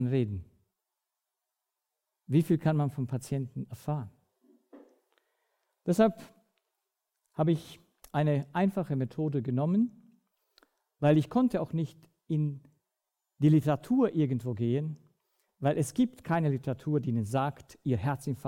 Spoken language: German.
reden? Wie viel kann man vom Patienten erfahren? Deshalb habe ich eine einfache Methode genommen, weil ich konnte auch nicht in die Literatur irgendwo gehen, weil es gibt keine Literatur, die Ihnen sagt, Ihr Herzinfarkt